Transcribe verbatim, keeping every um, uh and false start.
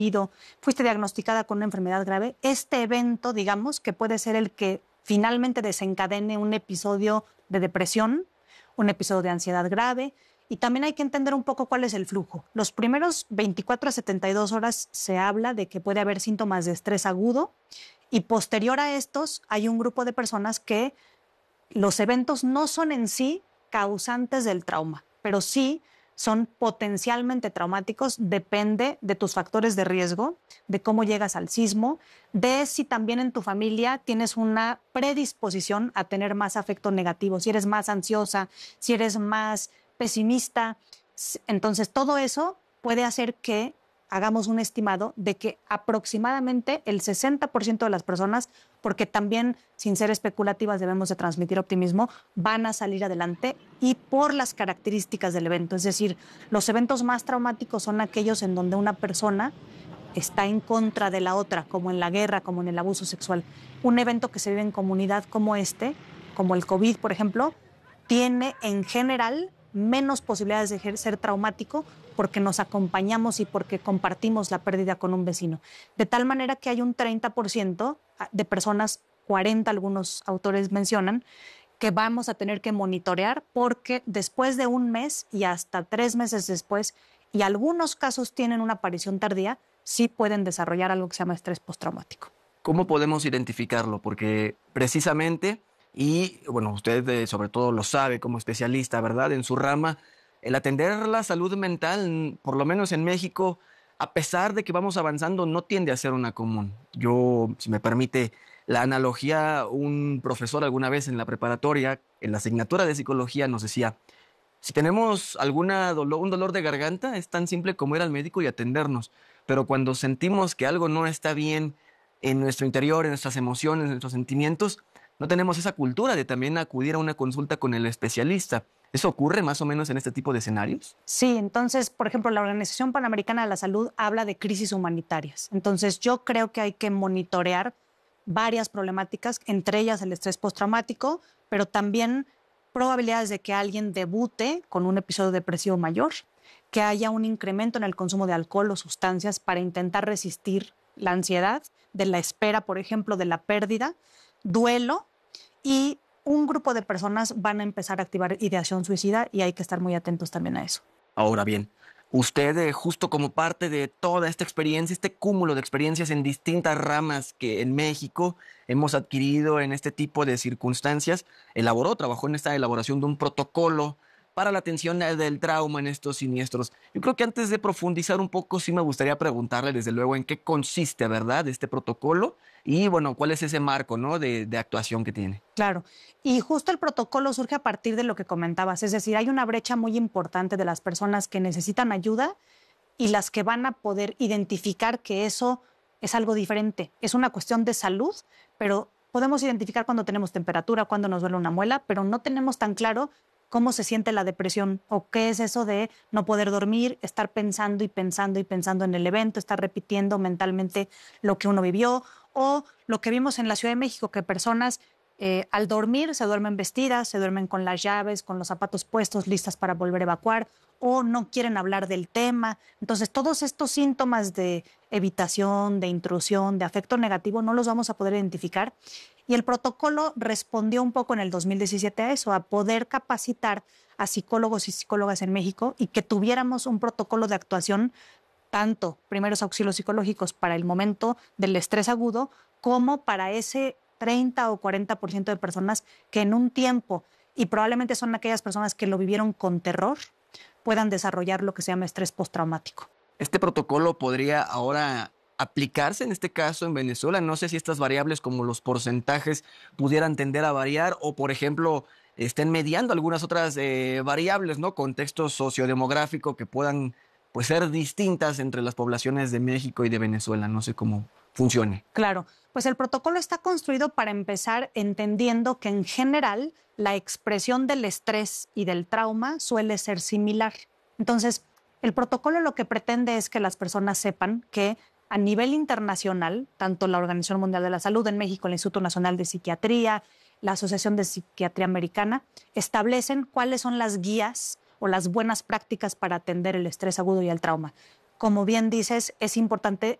fuiste diagnosticada con una enfermedad grave, este evento, digamos, que puede ser el que finalmente desencadene un episodio de depresión, un episodio de ansiedad grave. Y también hay que entender un poco cuál es el flujo. Los primeros veinticuatro a setenta y dos horas se habla de que puede haber síntomas de estrés agudo y posterior a estos hay un grupo de personas que los eventos no son en sí causantes del trauma, pero sí son potencialmente traumáticos, depende de tus factores de riesgo, de cómo llegas al sismo, de si también en tu familia tienes una predisposición a tener más afecto negativo, si eres más ansiosa, si eres más pesimista. Entonces todo eso puede hacer que hagamos un estimado de que aproximadamente el sesenta por ciento de las personas, porque también, sin ser especulativas, debemos de transmitir optimismo, van a salir adelante y por las características del evento. Es decir, los eventos más traumáticos son aquellos en donde una persona está en contra de la otra, como en la guerra, como en el abuso sexual. Un evento que se vive en comunidad como este, como el COVID, por ejemplo, tiene en general menos posibilidades de ser traumático porque nos acompañamos y porque compartimos la pérdida con un vecino. De tal manera que hay un treinta por ciento de personas, cuarenta algunos autores mencionan, que vamos a tener que monitorear porque después de un mes y hasta tres meses después, y algunos casos tienen una aparición tardía, sí pueden desarrollar algo que se llama estrés postraumático. ¿Cómo podemos identificarlo? Porque precisamente, y bueno, usted eh, sobre todo lo sabe como especialista, ¿verdad? En su rama, el atender la salud mental, por lo menos en México, a pesar de que vamos avanzando, no tiende a ser una común. Yo, si me permite la analogía, un profesor alguna vez en la preparatoria, en la asignatura de psicología, nos decía, si tenemos alguna dolor, un dolor de garganta, es tan simple como ir al médico y atendernos. Pero cuando sentimos que algo no está bien en nuestro interior, en nuestras emociones, en nuestros sentimientos, no tenemos esa cultura de también acudir a una consulta con el especialista. ¿Eso ocurre más o menos en este tipo de escenarios? Sí, entonces, por ejemplo, la Organización Panamericana de la Salud habla de crisis humanitarias. Entonces, yo creo que hay que monitorear varias problemáticas, entre ellas el estrés postraumático, pero también probabilidades de que alguien debute con un episodio depresivo mayor, que haya un incremento en el consumo de alcohol o sustancias para intentar resistir la ansiedad, de la espera, por ejemplo, de la pérdida, duelo, y un grupo de personas van a empezar a activar ideación suicida y hay que estar muy atentos también a eso. Ahora bien, usted eh, justo como parte de toda esta experiencia, este cúmulo de experiencias en distintas ramas que en México hemos adquirido en este tipo de circunstancias, elaboró, trabajó en esta elaboración de un protocolo para la atención del trauma en estos siniestros. Yo creo que antes de profundizar un poco, sí me gustaría preguntarle desde luego en qué consiste, ¿verdad?, este protocolo y, bueno, cuál es ese marco, ¿no?, de, de actuación que tiene. Claro, y justo el protocolo surge a partir de lo que comentabas, es decir, hay una brecha muy importante de las personas que necesitan ayuda y las que van a poder identificar que eso es algo diferente. Es una cuestión de salud, pero podemos identificar cuando tenemos temperatura, cuando nos duele una muela, pero no tenemos tan claro cómo se siente la depresión o qué es eso de no poder dormir, estar pensando y pensando y pensando en el evento, estar repitiendo mentalmente lo que uno vivió, o lo que vimos en la Ciudad de México, que personas eh, al dormir se duermen vestidas, se duermen con las llaves, con los zapatos puestos, listas para volver a evacuar, o no quieren hablar del tema. Entonces, todos estos síntomas de evitación, de intrusión, de afecto negativo, no los vamos a poder identificar. Y el protocolo respondió un poco en el dos mil diecisiete a eso, a poder capacitar a psicólogos y psicólogas en México y que tuviéramos un protocolo de actuación, tanto primeros auxilios psicológicos para el momento del estrés agudo, como para ese treinta o cuarenta por ciento de personas que en un tiempo, y probablemente son aquellas personas que lo vivieron con terror, puedan desarrollar lo que se llama estrés postraumático. ¿Este protocolo podría ahora aplicarse en este caso en Venezuela? No sé si estas variables como los porcentajes pudieran tender a variar o, por ejemplo, estén mediando algunas otras eh, variables, ¿no? Contexto sociodemográfico que puedan pues, ser distintas entre las poblaciones de México y de Venezuela. No sé cómo funcione. Claro, pues el protocolo está construido para empezar entendiendo que en general la expresión del estrés y del trauma suele ser similar. Entonces, el protocolo lo que pretende es que las personas sepan que a nivel internacional, tanto la Organización Mundial de la Salud en México, el Instituto Nacional de Psiquiatría, la Asociación de Psiquiatría Americana, establecen cuáles son las guías o las buenas prácticas para atender el estrés agudo y el trauma. como bien dices, es importante